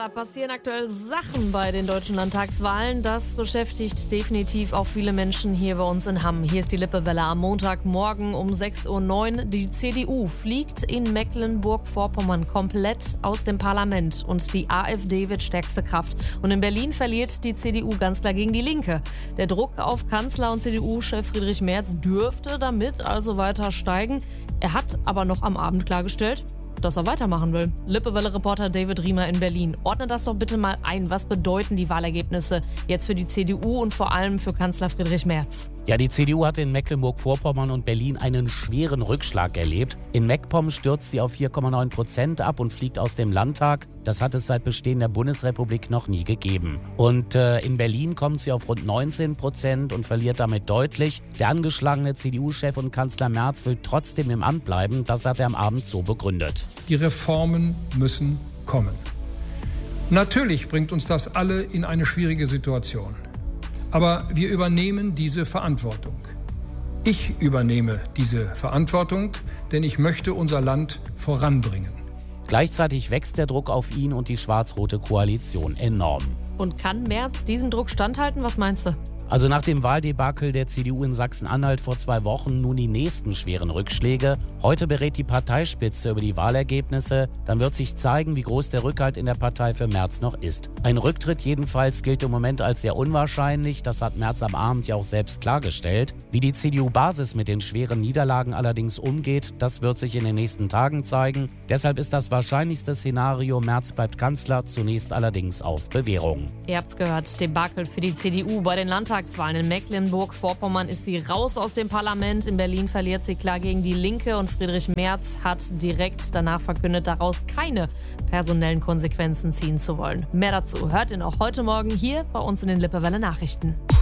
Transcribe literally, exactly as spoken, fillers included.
Da passieren aktuell Sachen bei den deutschen Landtagswahlen. Das beschäftigt definitiv auch viele Menschen hier bei uns in Hamm. Hier ist die Lippewelle am Montagmorgen um sechs Uhr neun. Die C D U fliegt in Mecklenburg-Vorpommern komplett aus dem Parlament und die AfD wird stärkste Kraft. Und in Berlin verliert die C D U ganz klar gegen die Linke. Der Druck auf Kanzler und C D U-Chef Friedrich Merz dürfte damit also weiter steigen. Er hat aber noch am Abend klargestellt, dass er weitermachen will. Lippewelle-Reporter David Riemer in Berlin. Ordne das doch bitte mal ein. Was bedeuten die Wahlergebnisse jetzt für die C D U und vor allem für Kanzler Friedrich Merz? Ja, die C D U hat in Mecklenburg-Vorpommern und Berlin einen schweren Rückschlag erlebt. In MacPom stürzt sie auf vier Komma neun Prozent ab und fliegt aus dem Landtag. Das hat es seit Bestehen der Bundesrepublik noch nie gegeben. Und äh, in Berlin kommt sie auf rund neunzehn Prozent und verliert damit deutlich. Der angeschlagene C D U-Chef und Kanzler Merz will trotzdem im Amt bleiben. Das hat er am Abend so begründet. Die Reformen müssen kommen. Natürlich bringt uns das alle in eine schwierige Situation. Aber wir übernehmen diese Verantwortung. Ich übernehme diese Verantwortung, denn ich möchte unser Land voranbringen. Gleichzeitig wächst der Druck auf ihn und die schwarz-rote Koalition enorm. Und kann Merz diesem Druck standhalten? Was meinst du? Also nach dem Wahldebakel der C D U in Sachsen-Anhalt vor zwei Wochen nun die nächsten schweren Rückschläge. Heute berät die Parteispitze über die Wahlergebnisse. Dann wird sich zeigen, wie groß der Rückhalt in der Partei für Merz noch ist. Ein Rücktritt jedenfalls gilt im Moment als sehr unwahrscheinlich. Das hat Merz am Abend ja auch selbst klargestellt. Wie die C D U-Basis mit den schweren Niederlagen allerdings umgeht, das wird sich in den nächsten Tagen zeigen. Deshalb ist das wahrscheinlichste Szenario, Merz bleibt Kanzler, zunächst allerdings auf Bewährung. Ihr habt's gehört, Debakel für die C D U bei den Landtagswahlen. In Mecklenburg-Vorpommern ist sie raus aus dem Parlament. In Berlin verliert sie klar gegen die Linke und Friedrich Merz hat direkt danach verkündet, daraus keine personellen Konsequenzen ziehen zu wollen. Mehr dazu hört ihr auch heute Morgen hier bei uns in den Lippewelle Nachrichten.